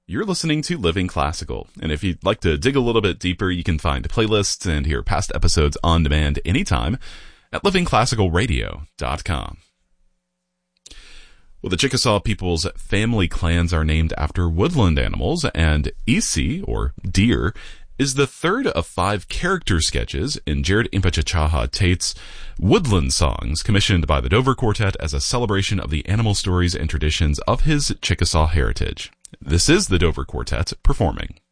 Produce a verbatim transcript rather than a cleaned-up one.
You're listening to Living Classical, and if you'd like to dig a little bit deeper, you can find playlists and hear past episodes on demand anytime at living classical radio dot com. Well, the Chickasaw people's family clans are named after woodland animals, and Isi, or deer, is the third of five character sketches in Jared Impachachaha Tate's Woodland Songs, commissioned by the Dover Quartet as a celebration of the animal stories and traditions of his Chickasaw heritage. This is the Dover Quartet performing.